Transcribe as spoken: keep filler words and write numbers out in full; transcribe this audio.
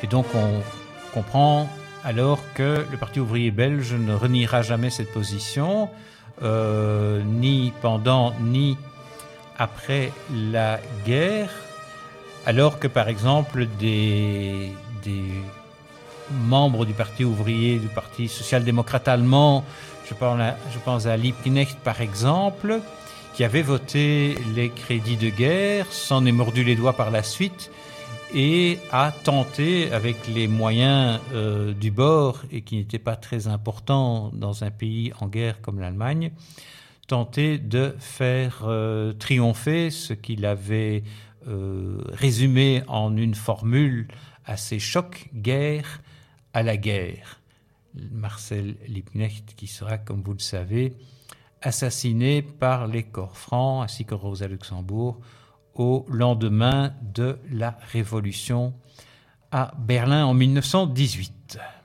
Et donc on comprend alors que le Parti ouvrier belge ne reniera jamais cette position, euh, ni pendant ni après la guerre, alors que par exemple des, des membres du Parti ouvrier, du Parti social-démocrate allemand, je pense à, je pense à Liebknecht par exemple, qui avait voté les crédits de guerre, s'en est mordu les doigts par la suite et a tenté, avec les moyens euh, du bord, et qui n'étaient pas très importants dans un pays en guerre comme l'Allemagne, tenter de faire euh, triompher ce qu'il avait euh, résumé en une formule assez choc, guerre à la guerre. Marcel Liebknecht, qui sera, comme vous le savez, assassiné par les corps francs ainsi que Rosa Luxembourg au lendemain de la Révolution à Berlin en mille neuf cent dix-huit.